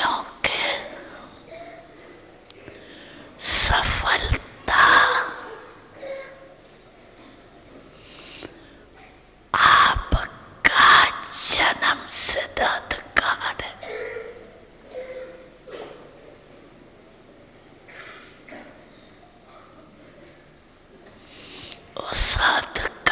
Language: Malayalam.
क्योंकि सफलता आपका जन्म सिद्ध अधिकार है। उस अधिकार